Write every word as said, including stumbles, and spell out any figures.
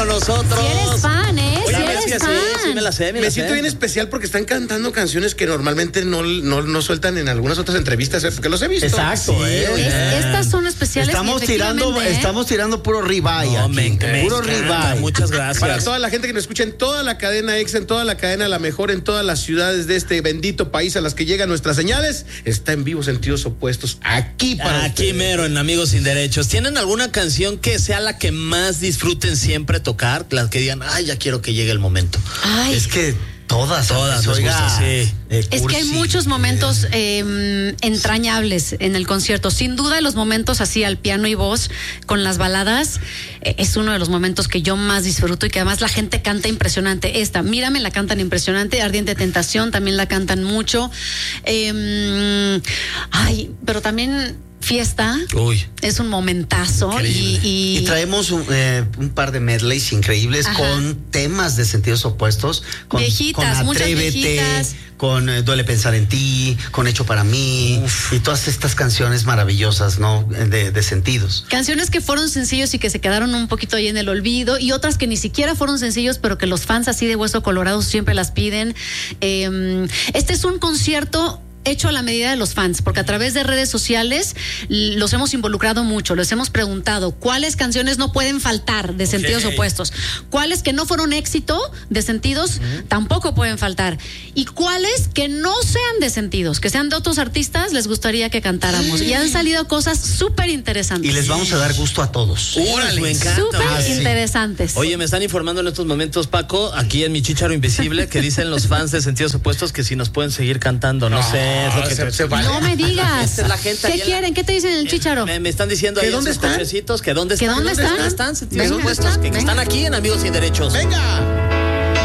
con nosotros. Si eres fan, ¿eh? Oye, si es eres que fan. sí, sí me la sé, me, Me la siento sé. bien especial porque están cantando canciones que normalmente no, no, no sueltan en algunas otras entrevistas, porque los he visto. Exacto, Sí, eh. Es- estas son especiales. Estamos y tirando, efectivamente, ¿eh? estamos tirando puro ribeye. No, aquí. me, me puro encanta. ribeye. Muchas gracias. Para toda la gente que nos escucha en toda la cadena Exa, en toda la cadena La Mejor, en todas las ciudades de este bendito país a las que llegan nuestras señales, está en vivo Sentidos Opuestos aquí para Aquí ustedes. mero en Amigos Sin Derechos. ¿Tienen alguna canción que sea la que más disfruten siempre tocar? La que digan, ay, ya quiero que llegue el momento. Ay, Es que todas, Todas nos oiga, gustan, sí. eh, Es que hay cursi, muchos eh, momentos eh, entrañables en el concierto. Sin duda, los momentos así al piano y voz con las baladas eh, es uno de los momentos que yo más disfruto y que además la gente canta impresionante. Esta, Mírame, la cantan impresionante. Ardiente Tentación también la cantan mucho. Eh, ay, pero también Fiesta Uy. es un momentazo y, Increíble. y, Y traemos un, eh, un par de medleys increíbles. Ajá. Con temas de sentidos opuestos. Con, Viejitas, con muchas Atrévete, viejitas. con eh, Duele Pensar en Ti, con Hecho para Mí. Uf. Y todas estas canciones maravillosas, ¿no? De, de sentidos. canciones que fueron sencillos y que se quedaron un poquito ahí en el olvido y otras que ni siquiera fueron sencillos pero que los fans así de Hueso Colorado siempre las piden. Eh, este es un concierto hecho a la medida de los fans, porque a través de redes sociales l- los hemos involucrado mucho, les hemos preguntado cuáles canciones no pueden faltar de sentidos opuestos, cuáles que no fueron éxito de sentidos tampoco pueden faltar, y cuáles que no sean de sentidos, que sean de otros artistas, les gustaría que cantáramos. Y han salido cosas súper interesantes. Y les vamos a dar gusto a todos. Órale, me encanta. Súper Ah, sí. interesantes. Oye, me están informando en estos momentos, Paco, aquí en mi Chícharo Invisible, que dicen los fans de Sentidos Opuestos que si nos pueden seguir cantando. No, sé, es lo que se- te- se vale. No me digas. Esta es la gente ahí ¿Qué en quieren? la- ¿Qué te dicen en el Chícharo? Me, me están diciendo ¿Que ahí en dónde sus están? cochecitos que dónde ¿Que están. dónde están? están? Sentidos Venga, Opuestos, que, que venga. están aquí en Amigos Sin Derechos. ¡Venga!